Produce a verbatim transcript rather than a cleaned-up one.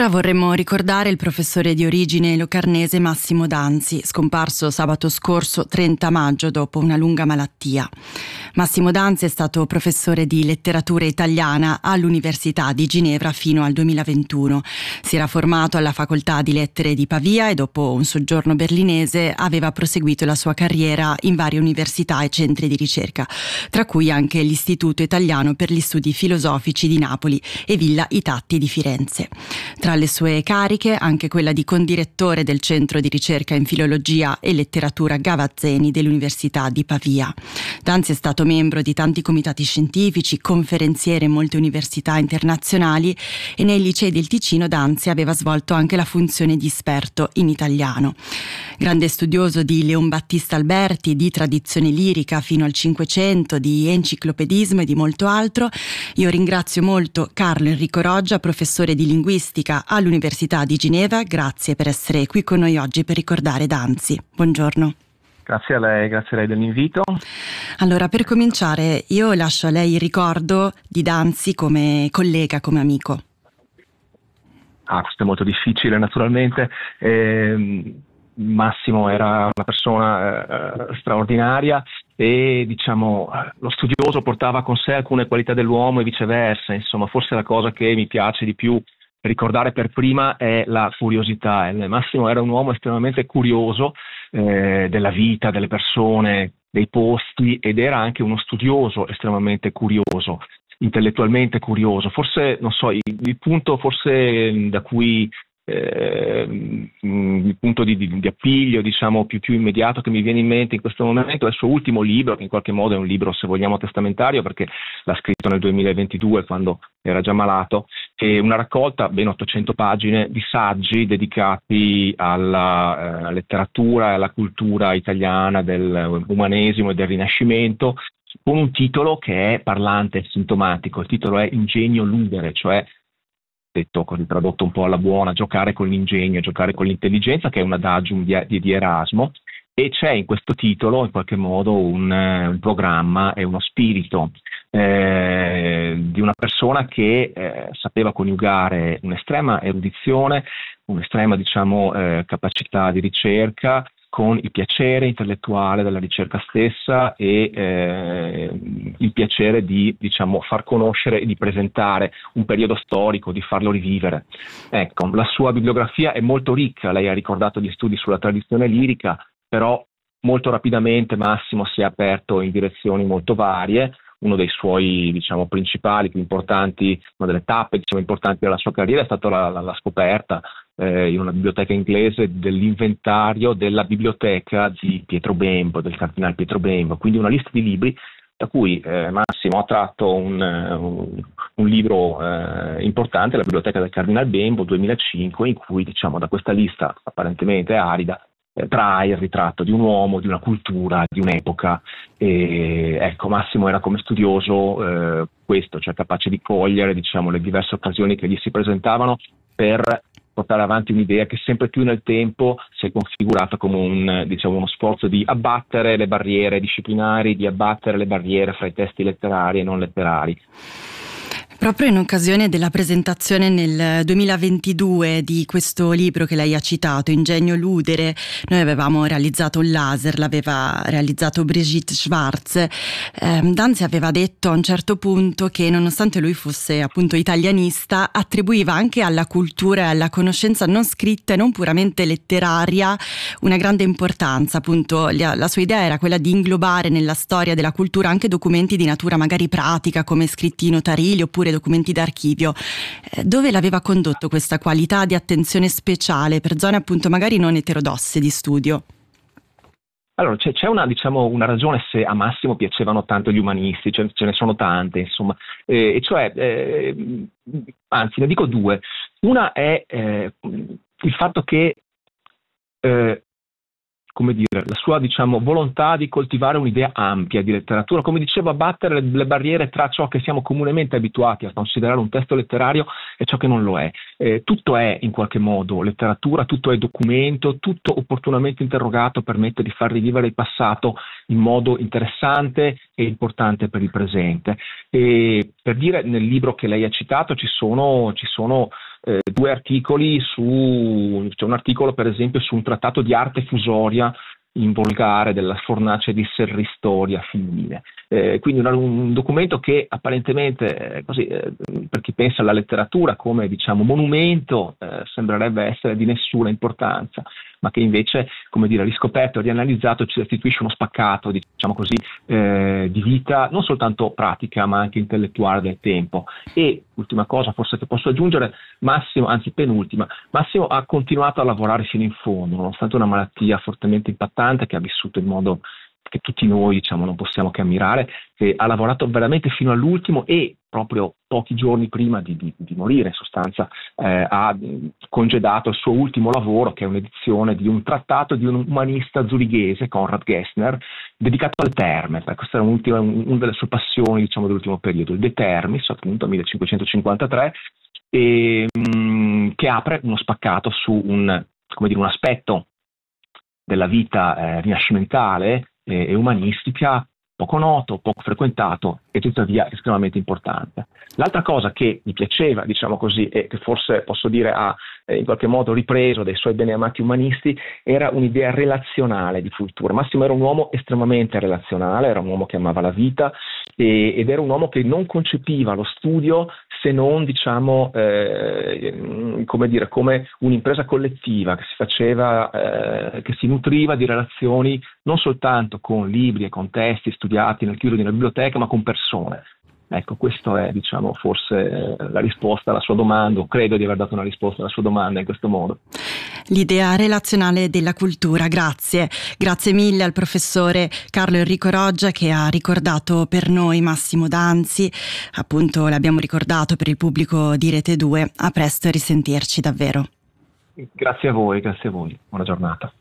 Ora vorremmo ricordare il professore di origine locarnese Massimo Danzi, scomparso sabato scorso trenta maggio dopo una lunga malattia. Massimo Danzi è stato professore di letteratura italiana all'Università di Ginevra fino al duemilaventuno. Si era formato alla Facoltà di Lettere di Pavia e dopo un soggiorno berlinese aveva proseguito la sua carriera in varie università e centri di ricerca, tra cui anche l'Istituto Italiano per gli Studi Filosofici di Napoli e Villa I Tatti di Firenze. Tra le sue cariche anche quella di condirettore del Centro di Ricerca in Filologia e Letteratura Gavazzeni dell'Università di Pavia. Danzi è stato membro di tanti comitati scientifici, conferenziere in molte università internazionali e nei licei del Ticino Danzi aveva svolto anche la funzione di esperto in italiano. Grande studioso di Leon Battista Alberti, di tradizione lirica fino al Cinquecento, di enciclopedismo e di molto altro, io ringrazio molto Carlo Enrico Roggia, professore di linguistica all'Università di Ginevra. Grazie per essere qui con noi oggi per ricordare Danzi. Buongiorno. Grazie a lei, grazie a lei dell'invito. Allora, per cominciare, io lascio a lei il ricordo di Danzi come collega, come amico. Ah, questo è molto difficile, naturalmente. Eh, Massimo era una persona eh, straordinaria e, diciamo, lo studioso portava con sé alcune qualità dell'uomo e viceversa. Insomma, forse la cosa che mi piace di più ricordare per prima è la curiosità. Eh, Massimo era un uomo estremamente curioso eh, della vita, delle persone, dei posti, ed era anche uno studioso estremamente curioso, intellettualmente curioso. Forse, non so, il, il punto forse da cui eh, il punto di, di, di appiglio, diciamo, più, più immediato che mi viene in mente in questo momento è il suo ultimo libro, che in qualche modo è un libro, se vogliamo, testamentario, perché l'ha scritto nel duemilaventidue, quando era già malato, e una raccolta, ben ottocento pagine, di saggi dedicati alla eh, letteratura e alla cultura italiana dell'umanesimo e del Rinascimento, con un titolo che è parlante e sintomatico. Il titolo è Ingegno ludere, cioè, detto così, tradotto un po' alla buona, giocare con l'ingegno, giocare con l'intelligenza, che è un adagium di, di Erasmo, e c'è in questo titolo in qualche modo un, un programma e uno spirito eh, di una persona che eh, sapeva coniugare un'estrema erudizione, un'estrema, diciamo, eh, capacità di ricerca con il piacere intellettuale della ricerca stessa e eh, il piacere di, diciamo, far conoscere e di presentare un periodo storico, di farlo rivivere. Ecco, la sua bibliografia è molto ricca. Lei ha ricordato gli studi sulla tradizione lirica, però molto rapidamente Massimo si è aperto in direzioni molto varie. Uno dei suoi, diciamo, principali, più importanti, una delle tappe, diciamo, importanti della sua carriera è stata la, la, la scoperta eh, in una biblioteca inglese dell'inventario della biblioteca di Pietro Bembo, del cardinale Pietro Bembo, quindi una lista di libri da cui eh, Massimo ha tratto un, un, un libro eh, importante, la biblioteca del cardinale Bembo duemilacinque, in cui, diciamo, da questa lista apparentemente arida Eh, trae il ritratto di un uomo, di una cultura, di un'epoca. E, ecco, Massimo era come studioso eh, questo, cioè capace di cogliere, diciamo, le diverse occasioni che gli si presentavano per portare avanti un'idea che sempre più nel tempo si è configurata come un, diciamo, uno sforzo di abbattere le barriere disciplinari, di abbattere le barriere fra i testi letterari e non letterari. Proprio in occasione della presentazione nel duemilaventidue di questo libro che lei ha citato, Ingegno ludere, noi avevamo realizzato un laser, l'aveva realizzato Brigitte Schwarz. Eh, Danzi aveva detto a un certo punto che, nonostante lui fosse appunto italianista, attribuiva anche alla cultura e alla conoscenza non scritta e non puramente letteraria una grande importanza. Appunto, la, la sua idea era quella di inglobare nella storia della cultura anche documenti di natura magari pratica, come scritti notarili oppure documenti d'archivio. Eh, dove l'aveva condotto questa qualità di attenzione speciale per zone appunto magari non eterodosse di studio? Allora, c'è, c'è una, diciamo, una ragione se a Massimo piacevano tanto gli umanisti, cioè, ce ne sono tante, insomma, eh, e cioè, eh, anzi, ne dico due. Una è eh, il fatto che eh, come dire, la sua, diciamo, volontà di coltivare un'idea ampia di letteratura, come dicevo, abbattere le, le barriere tra ciò che siamo comunemente abituati a considerare un testo letterario e ciò che non lo è. Eh, tutto è in qualche modo letteratura, tutto è documento, tutto opportunamente interrogato permette di far rivivere il passato in modo interessante e importante per il presente. E per dire, nel libro che lei ha citato ci sono, ci sono eh, due articoli su, c'è un articolo per esempio su un trattato di arte fusoria in volgare della fornace di Serristoria Figline. Eh, quindi un, un documento che apparentemente, eh, così, eh, per chi pensa alla letteratura come diciamo monumento, eh, sembrerebbe essere di nessuna importanza, ma che invece, come dire, riscoperto e rianalizzato ci restituisce uno spaccato, diciamo così, eh, di vita non soltanto pratica ma anche intellettuale del tempo. E ultima cosa forse che posso aggiungere, Massimo, anzi penultima, Massimo ha continuato a lavorare fino in fondo, nonostante una malattia fortemente impattante che ha vissuto in modo che tutti noi diciamo non possiamo che ammirare, che ha lavorato veramente fino all'ultimo e proprio pochi giorni prima di, di, di morire in sostanza eh, ha congedato il suo ultimo lavoro, che è un'edizione di un trattato di un umanista zurighese, Konrad Gessner, dedicato alle terme. Questa era un'ultima, una delle sue passioni diciamo dell'ultimo periodo, il De Termis, appunto millecinquecentocinquantatré, e, mh, che apre uno spaccato su un, come dire, un aspetto della vita eh, rinascimentale e umanistica poco noto, poco frequentato e tuttavia estremamente importante. L'altra cosa che mi piaceva, diciamo così, e che forse posso dire ha eh, in qualche modo ripreso dai suoi beneamati umanisti, era un'idea relazionale di cultura. Massimo era un uomo estremamente relazionale, era un uomo che amava la vita e, ed era un uomo che non concepiva lo studio se non, diciamo, eh, come dire, come un'impresa collettiva che si faceva, eh, che si nutriva di relazioni non soltanto con libri e con testi studiati nel chiuso di una biblioteca, ma con persone. Ecco, questa è, diciamo, forse la risposta alla sua domanda, o credo di aver dato una risposta alla sua domanda in questo modo. L'idea relazionale della cultura, grazie. Grazie mille al professore Carlo Enrico Roggia che ha ricordato per noi Massimo Danzi, appunto l'abbiamo ricordato per il pubblico di Rete due. A presto e risentirci davvero. Grazie a voi, grazie a voi. Buona giornata.